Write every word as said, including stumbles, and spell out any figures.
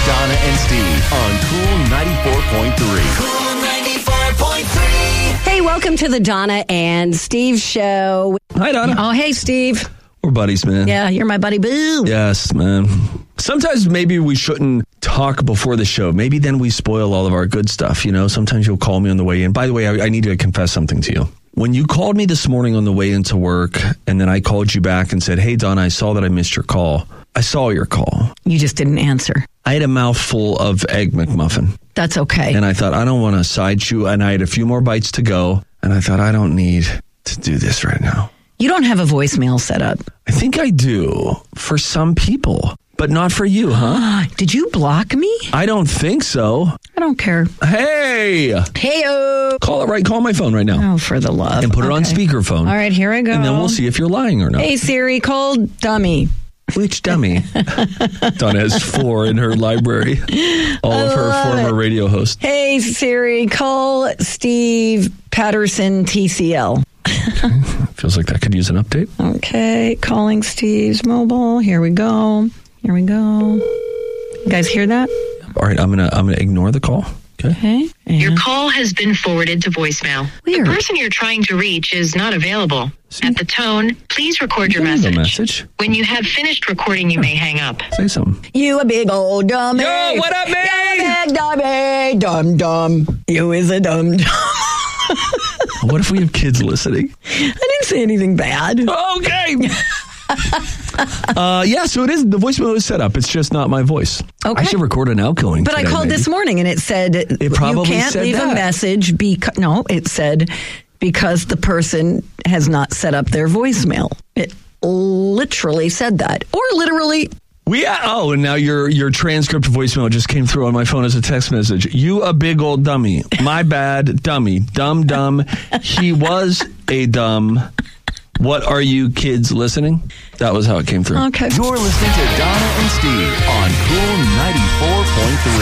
Donna and Steve on Cool ninety-four point three. Cool ninety-four point three. Hey, welcome to the Donna and Steve show. Hi, Donna. Oh, hey, Steve. We're buddies, man. Yeah, you're my buddy boo. Yes, man. Sometimes maybe we shouldn't talk before the show. Maybe then we spoil all of our good stuff, you know? Sometimes you'll call me on the way in. By the way, I, I need to confess something to you. When you called me this morning on the way into work, and then I called you back and said, hey, Donna, I saw that I missed your call. I saw your call. You just didn't answer. I had a mouthful of Egg McMuffin. That's okay. And I thought, I don't want to side chew. And I had a few more bites to go. And I thought, I don't need to do this right now. You don't have a voicemail set up. I think I do for some people, but not for you, huh? Did you block me? I don't think so. I don't care. Hey! Hey-o! Call it right. Call my phone right now. Oh, for the love. And put it on Okay. speakerphone. All right, here I go. And then we'll see if you're lying or not. Hey, Siri, call dummy. Which dummy? Donna has four in her library. All of her love former it. radio hosts. Hey, Siri, call Steve Patterson T C L. Feels like that could use an update. Okay, calling Steve's mobile. Here we go. Here we go. You guys hear that? All right, I'm gonna I'm gonna ignore the call. Okay. Okay. Your And- call has been forwarded to voicemail. Weird. The person you're trying to reach is not available. See? At the tone, please record your Leave a message. message. When you have finished recording, you may hang up. Say something. You a big old dummy. Yo, what up, man? You a big dummy. Dum dum. You is a dum dum. What if we have kids listening? I didn't say anything bad. Okay. uh, yeah, so it is. The voicemail is set up. It's just not my voice. Okay. I should record an outgoing. But I today, called maybe. this morning and it said It probably you can't said leave that. a message because no, it said because the person has not set up their voicemail. It literally said that, or literally. We oh, and now your your transcript voicemail just came through on my phone as a text message. You a big old dummy. My bad, dummy. Dumb dumb. He was a dumb. What are you kids listening? That was how it came through. Okay. You're listening to Donna and Steve on Cool ninety-four point three.